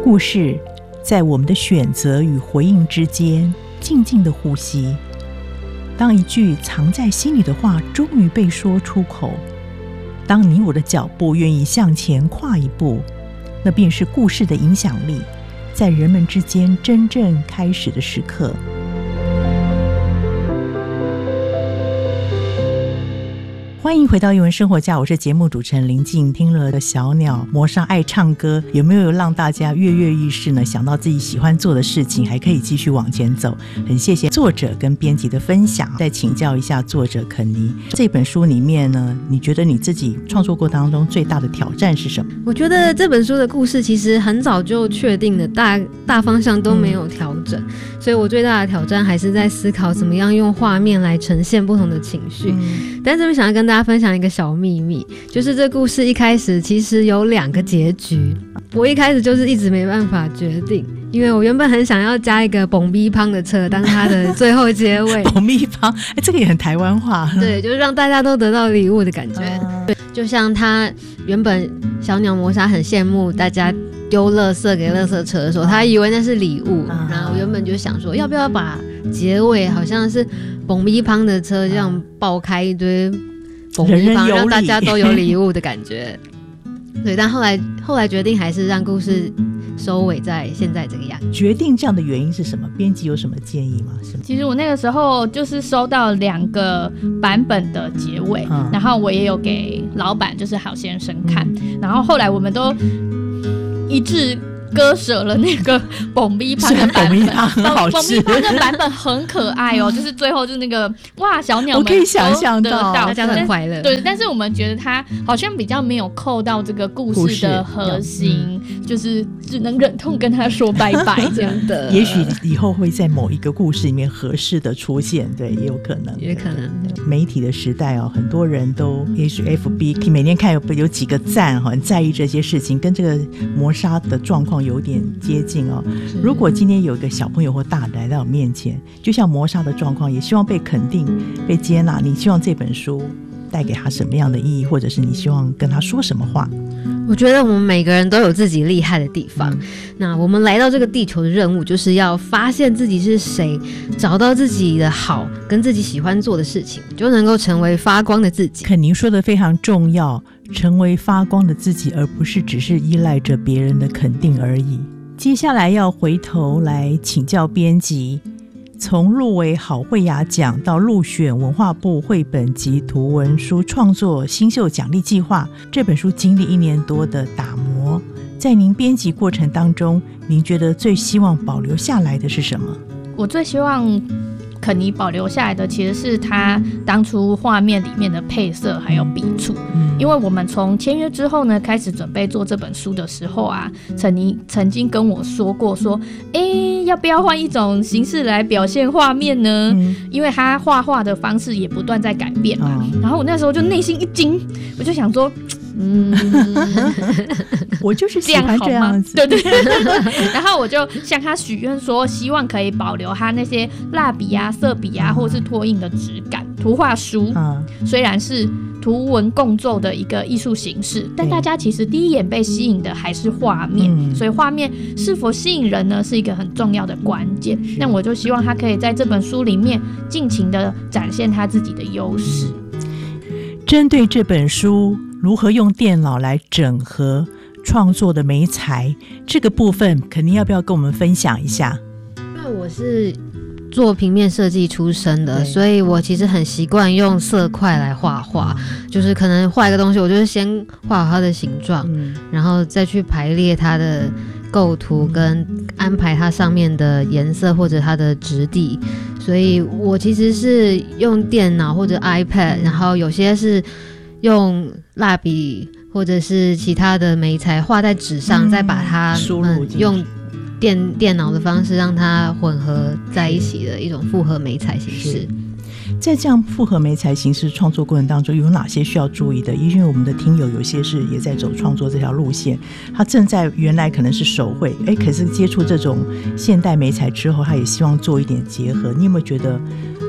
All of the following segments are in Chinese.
故事在我们的选择与回应之间静静的呼吸。当一句藏在心里的话终于被说出口，当你我的脚步愿意向前跨一步，那便是故事的影响力在人们之间真正开始的时刻。欢迎回到艺文生活家，我是节目主持人林静。听了小鸟磨砂爱唱歌，有没有让大家跃跃欲试呢？想到自己喜欢做的事情，还可以继续往前走。很谢谢作者跟编辑的分享。再请教一下作者肯尼，这本书里面呢，你觉得你自己创作过当中最大的挑战是什么？ 我觉得这本书的故事其实很早就确定的，大方向都没有调整，所以我最大的挑战还是在思考怎么样用画面来呈现不同的情绪。但这边想要跟大家分享一个小秘密，就是这故事一开始其实有2个结局，我一开始就是一直没办法决定，因为我原本很想要加一个蹦逼胖的车当它的最后结尾。 蹦逼胖，这个也很台湾话。 对，就是让大家都得到礼物的感觉。对，就像他原本小鸟磨砂很羡慕大家丢垃圾给垃圾车的时候，他以为那是礼物，然后原本就想说要不要把结尾好像是蹦逼胖的车这样爆开一堆蹦逼胖，让大家都有礼物的感觉。对，但后来决定还是让故事收尾在现在这个样子。 决定这样的原因是什么？编辑有什么建议吗？ 其实我那个时候就是收到2个版本的结尾，然后我也有给老板就是郝先生看，然后后来我们都一致割舍了那个蹦逼胖的版本。蹦逼胖的版本很可爱哦，就是最后就是那个哇小鸟们， 我可以想象到大家都很快乐。 对，但是我们觉得它好像比较没有扣到这个故事的核心，就是只能忍痛跟他说拜拜这样的。 也许以后会在某一个故事里面合适的出现，对，也有可能。 也可能。 媒体的时代哦，很多人都也许 FB 每天看有几个赞，很在意这些事情，跟这个磨砂的状况有点接近哦。如果今天有一个小朋友或大人来到我面前，就像磨砂的状况，也希望被肯定、被接纳，你希望这本书带给他什么样的意义，或者是你希望跟他说什么话？ 我觉得我们每个人都有自己厉害的地方，那我们来到这个地球的任务就是要发现自己是谁，找到自己的好跟自己喜欢做的事情，就能够成为发光的自己。 肯尼说的非常重要，成为发光的自己，而不是只是依赖着别人的肯定而已。接下来要回头来请教编辑，从入围好绘雅奖到入选文化部绘本及图文书创作新秀奖励计划，这本书经历1年多的打磨，在您编辑过程当中，您觉得最希望保留下来的是什么？ 我最希望肯尼保留下来的其实是他当初画面里面的配色还有笔触，因为我们从签约之后呢开始准备做这本书的时候啊，肯尼曾经跟我说过说要不要换一种形式来表现画面呢？因为他画画的方式也不断在改变嘛，然后我那时候就内心一惊，我就想说我就是喜欢这样子， 对对对。然后我就向他许愿说，希望可以保留他那些蜡笔啊、色笔啊，或者是拓印的质感。图画书虽然是图文共奏的一个艺术形式，但大家其实第一眼被吸引的还是画面，所以画面是否吸引人呢，是一个很重要的关键。那我就希望他可以在这本书里面尽情的展现他自己的优势。 针对这本书如何用电脑来整合创作的媒材这个部分，肯定要不要跟我们分享一下？ 因为我是做平面设计出身的，所以我其实很习惯用色块来画画，就是可能画一个东西，我就是先画好它的形状，然后再去排列它的构图跟安排它上面的颜色或者它的质地，所以我其实是用电脑或者 iPad， 然后有些是用蜡笔或者是其他的媒材画在纸上，再把它用电脑的方式让它混合在一起的一种复合媒材形式。 在这样复合媒材形式创作过程当中，有哪些需要注意的？因为我们的听友有些是也在走创作这条路线，他正在原来可能是手绘，可是接触这种现代媒材之后，他也希望做一点结合。你有没有觉得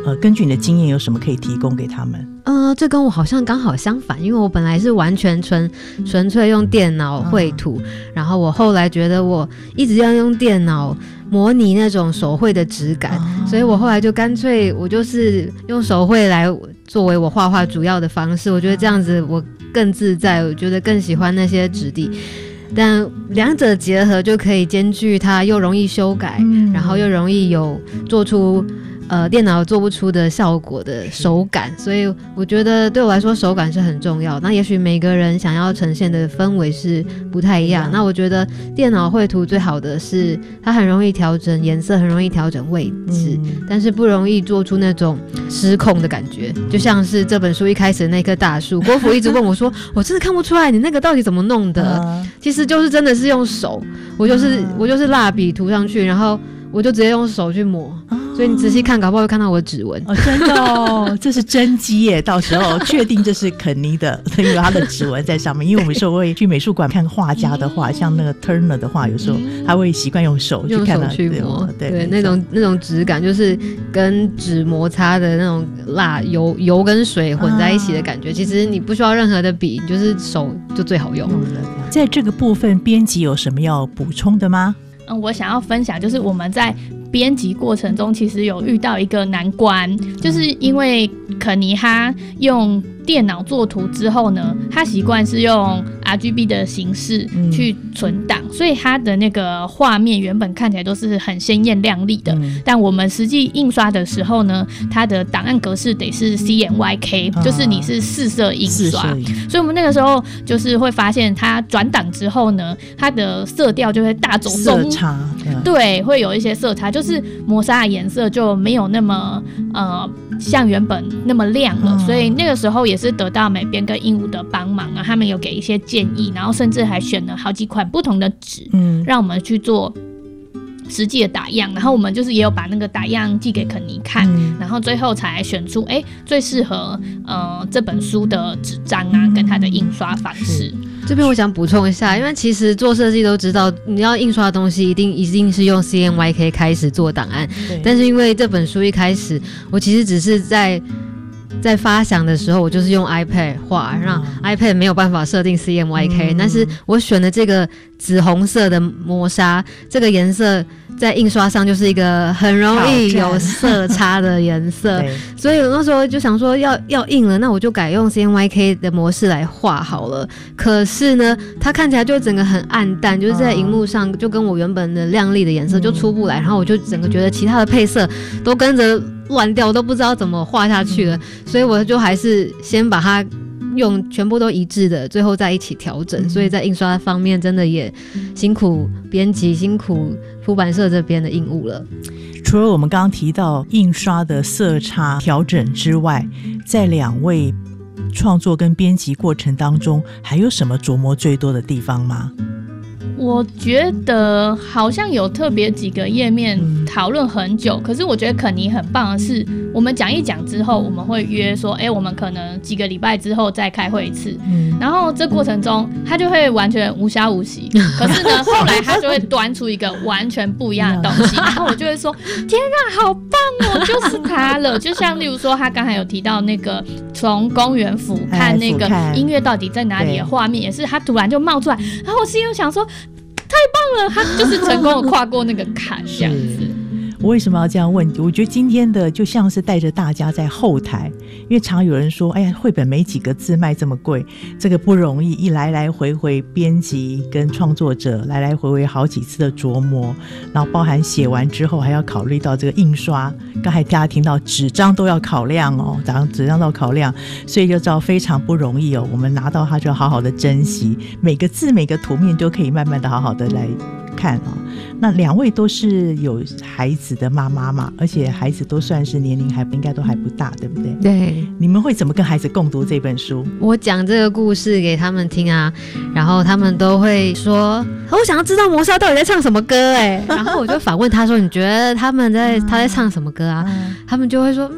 根据你的经验有什么可以提供给他们？ 这跟我好像刚好相反，因为我本来是完全纯粹用电脑绘图，然后我后来觉得我一直要用电脑模拟那种手绘的质感，所以我后来就干脆我就是用手绘来作为我画画主要的方式，我觉得这样子我更自在，我觉得更喜欢那些质地。但两者结合就可以兼具它又容易修改，然后又容易有做出电脑做不出的效果的手感，所以我觉得对我来说手感是很重要。那也许每个人想要呈现的氛围是不太一样，那我觉得电脑绘图最好的是它很容易调整颜色，很容易调整位置，但是不容易做出那种失控的感觉，就像是这本书一开始的那棵大树，郭芙一直问我说我真的看不出来你那个到底怎么弄的，其实就是真的是用手，我就是蜡笔涂上去，然后我就直接用手去抹，所以你仔细看搞不好会看到我的指纹。 真的哦，这是真迹耶，到时候确定这是肯尼的，因为他的指纹在上面。因为我们有时候会去美术馆看画家的画，像那个 Turner 的画，有时候他会习惯用手去看， 去磨，对那种质感就是跟纸摩擦的那种油跟水混在一起的感觉，其实你不需要任何的笔，就是手就最好用。 在这个部分编辑有什么要补充的吗？ 我想要分享就是我们在编辑过程中其实有遇到一个难关，就是因为肯尼他用电脑做图之后呢，他习惯是用 RGB 的形式去存档，所以他的那个画面原本看起来都是很鲜艳亮丽的，但我们实际印刷的时候呢，它的档案格式得是 CMYK，就是你是4色印刷，所以我们那个时候就是会发现它转档之后呢，它的色调就会大走中， 色差， 对，会有一些色差，就是磨砂的颜色就没有那么像原本那么亮了，所以那个时候也是得到美编跟鹦鹉的帮忙啊，他们有给一些建议，然后甚至还选了好几款不同的纸，让我们去做实际的打样，然后我们就是也有把那个打样寄给肯尼看，然后最后才选出最适合这本书的纸张啊，跟它的印刷方式。 这边我想补充一下，因为其实做设计都知道，你要印刷的东西一定是用 CMYK 开始做档案，但是因为这本书一开始，我其实只是在发想的时候，我就是用 iPad 画，让 iPad 没有办法设定 CMYK，但是我选的这个紫红色的磨砂，这个颜色在印刷上就是一个很容易有色差的颜色，所以我那时候就想说要印了，那我就改用 CMYK 的模式来画好了。可是呢，它看起来就整个很暗淡，就是在荧幕上就跟我原本的亮丽的颜色就出不来，然后我就整个觉得其他的配色都跟着乱掉，我都不知道怎么画下去了，所以我就还是先把它用全部都一致的，最后再一起调整。所以在印刷方面真的也辛苦编辑，辛苦出版社这边的印务了。 除了我们刚刚提到印刷的色差调整之外，在两位创作跟编辑过程当中还有什么琢磨最多的地方吗？ 我觉得好像有特别几个页面讨论很久，可是我觉得肯尼很棒的是，我们讲一讲之后，我们会约说，我们可能几个礼拜之后再开会一次，然后这过程中他就会完全无消无息，可是呢，后来他就会端出一个完全不一样的东西，然后我就会说，天啊，好棒哦，就是他了。就像例如说，他刚才有提到那个从公园俯瞰那个音乐到底在哪里的画面，也是他突然就冒出来，然后我心里想说，太棒了，他就是成功的跨过那个坎，这样子。 我为什么要这样问？我觉得今天的就像是带着大家在后台，因为常有人说，哎呀，绘本没几个字卖这么贵，这个不容易，一来来回回编辑跟创作者来来回回好几次的琢磨，然后包含写完之后还要考虑到这个印刷，刚才大家听到纸张都要考量哦，纸张都要考量，所以就知道非常不容易哦。我们拿到它就要好好的珍惜，每个字每个图面都可以慢慢的好好的来看哦。那两位都是有孩子的妈妈嘛，而且孩子都算是年龄应该都还不大，对不对？ 对。 你们会怎么跟孩子共读这本书？ 我讲这个故事给他们听啊，然后他们都会说，我想要知道磨砂到底在唱什么歌然后我就反问他说，你觉得他在唱什么歌啊？他们就会说，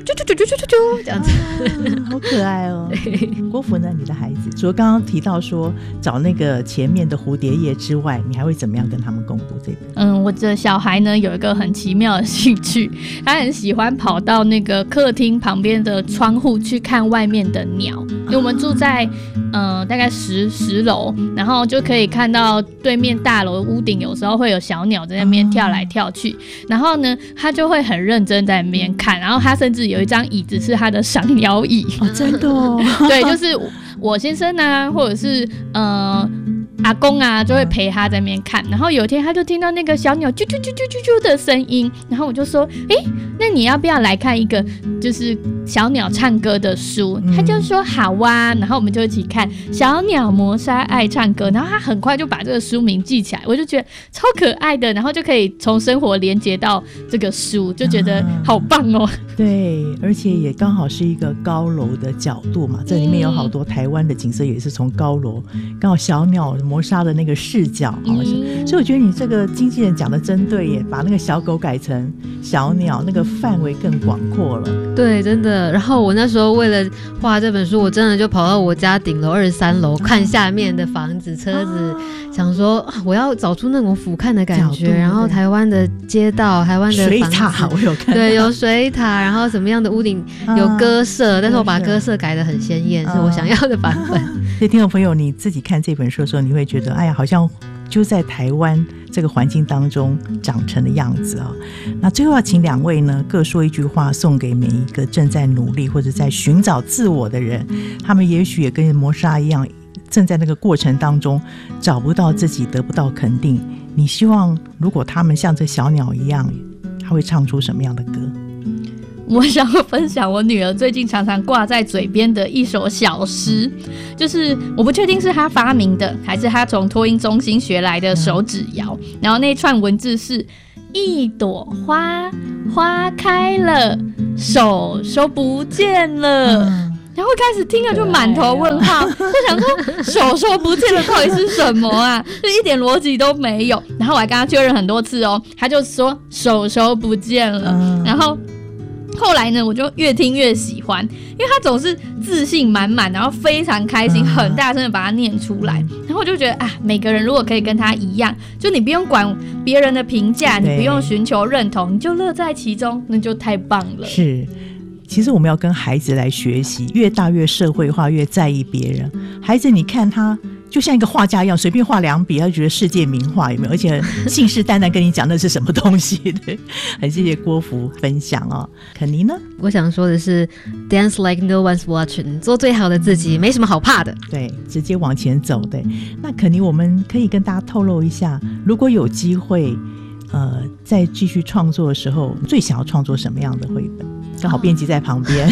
这样子， 好可爱哦。国福呢？你的孩子除了刚刚提到说找那个前面的蝴蝶叶之外，你还会怎么样跟他们共读这本？ 我的小孩呢有一个很奇妙的兴趣，他很喜欢跑到那个客厅旁边的窗户去看外面的鸟，因为我们住在大概10楼，然后就可以看到对面大楼屋顶有时候会有小鸟在那边跳来跳去，然后呢他就会很认真在那边看，然后他甚至有一张椅子是他的赏鸟椅。 真的哦。 对，就是我先生啊或者是阿公啊就会陪他在那边看，然后有一天他就听到那个小鸟啾啾啾啾啾啾的声音，然后我就说那你要不要来看一个就是小鸟唱歌的书？他就说好啊，然后我们就一起看小鸟磨砂爱唱歌，然后他很快就把这个书名记起来，我就觉得超可爱的，然后就可以从生活连接到这个书，就觉得好棒哦。 对，而且也刚好是一个高楼的角度嘛，这里面有好多台湾的景色也是从高楼，刚好小鸟磨砂的那个视角，所以我觉得你这个经纪人讲的真对耶，把那个小狗改成小鸟，那个范围更广阔了。 对，真的。然后我那时候为了画这本书，我真的就跑到我家顶楼23楼看下面的房子、车子，想说我要找出那种俯瞰的感觉。然后台湾的街道、台湾的水塔，我有看到， 对，有水塔，然后什么样的屋顶有鸽舍，但是我把鸽舍改得很鲜艳，是我想要的版本。 所以听众朋友，你自己看这本书的时候，你会觉得哎呀，好像就在台湾这个环境当中长成的样子啊。那最后要请2位呢各说一句话，送给每一个正在努力或者在寻找自我的人，他们也许也跟磨砂一样，正在那个过程当中找不到自己，得不到肯定。你希望如果他们像这小鸟一样，他会唱出什么样的歌？ 我想分享我女儿最近常常挂在嘴边的一首小诗，就是我不确定是她发明的还是她从托婴中心学来的手指谣，然后那一串文字是一朵花，花开了，手手不见了，然后开始听了就满头问号，就想说手手不见了到底是什么啊？就一点逻辑都没有。然后我还跟他确认很多次哦，他就说手手不见了。然后后来呢，我就越听越喜欢，因为他总是自信满满，然后非常开心，很大声的把它念出来。然后我就觉得每个人如果可以跟他一样，就你不用管别人的评价，你不用寻求认同，你就乐在其中，那就太棒了。 是。其实我们要跟孩子来学习，越大越社会化，越在意别人。孩子你看他就像一个画家一样，随便画2笔他就觉得世界名画，有没有？而且信誓旦旦跟你讲那是什么东西。对，很谢谢郭福分享哦。肯尼呢？ 我想说的是 Dance like no one's watching， 做最好的自己，没什么好怕的。 对，直接往前走。对，那肯尼我们可以跟大家透露一下，如果有机会在继续创作的时候，最想要创作什么样的绘本？刚好编辑在旁边。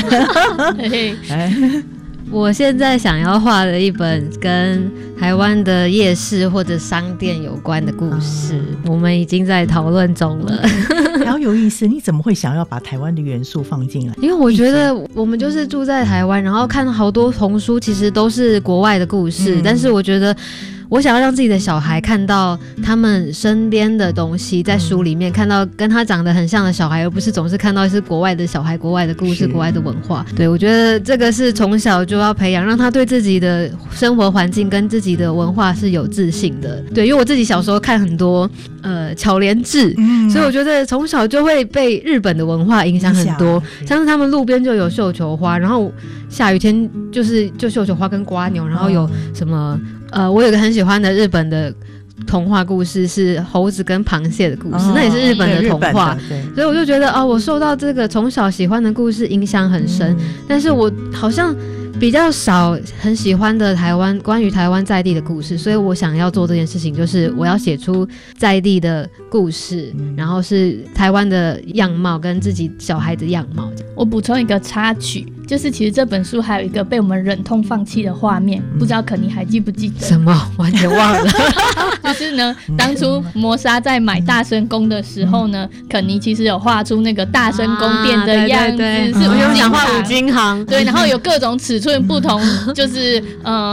我现在想要画的一本跟台湾的夜市或者商店有关的故事，我们已经在讨论中了。 好有意思，你怎么会想要把台湾的元素放进来？ 因为我觉得我们就是住在台湾，然后看好多童书其实都是国外的故事，但是我觉得我想要让自己的小孩看到他们身边的东西，在书里面看到跟他长得很像的小孩，而不是总是看到是国外的小孩、国外的故事、国外的文化。对，我觉得这个是从小就要培养，让他对自己的生活环境跟自己的文化是有自信的。对，因为我自己小时候看很多巧莲智，所以我觉得从小就会被日本的文化影响很多，像是他们路边就有绣球花，然后下雨天就绣球花跟蝸牛，然后有什么我有个很喜欢的日本的童话故事是猴子跟螃蟹的故事，那也是日本的童话，所以我就觉得我受到这个从小喜欢的故事影响很深，但是我好像比较少很喜欢的关于台湾在地的故事，所以我想要做这件事情，就是我要写出在地的故事，然后是台湾的样貌跟自己小孩的样貌。 我补充一个插曲，就是其实这本书还有一个被我们忍痛放弃的画面，不知道肯尼还记不记得？ 什么？完全忘了。 就是呢，当初磨砂在买大生宫的时候呢，肯尼其实有画出那个大生宫殿的样子，是我就想画五金行， 对，然后有各种尺寸不同，就是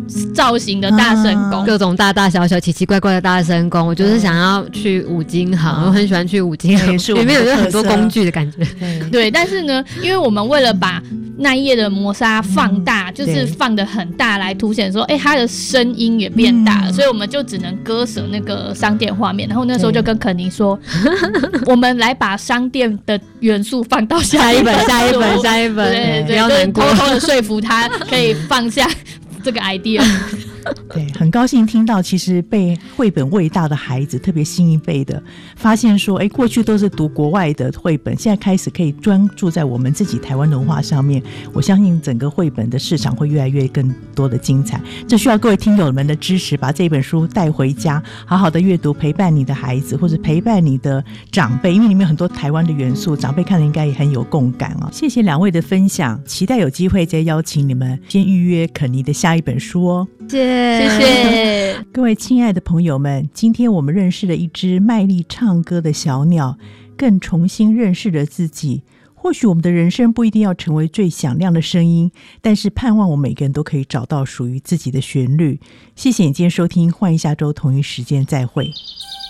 造型的大神宫， 各种大大小小奇奇怪怪的大神宫。我就是想要去五金行，我很喜欢去五金行，里面有很多工具的感觉。 对，但是呢，因为我们为了把那一页的磨砂放大，就是放得很大来凸显说它的声音也变大了，所以我们就只能割舍那个商店画面。然后那时候就跟肯尼说我们来把商店的元素放到下一本，对，不要难过，偷偷的说服他可以放下这个 idea。 对，很高兴听到其实被绘本喂大的孩子，特别新一辈的发现说过去都是读国外的绘本，现在开始可以专注在我们自己台湾文化上面。我相信整个绘本的市场会越来越更多的精彩，这需要各位听友们的支持，把这本书带回家好好的阅读，陪伴你的孩子或者陪伴你的长辈，因为里面有很多台湾的元素，长辈看了应该也很有共感哦。谢谢两位的分享，期待有机会再邀请你们先预约肯尼的下一本书哦。 谢谢各位亲爱的朋友们，今天我们认识了一只卖力唱歌的小鸟，更重新认识了自己。或许我们的人生不一定要成为最响亮的声音，但是盼望我们每个人都可以找到属于自己的旋律。谢谢你今天收听，欢迎下周同一时间再会。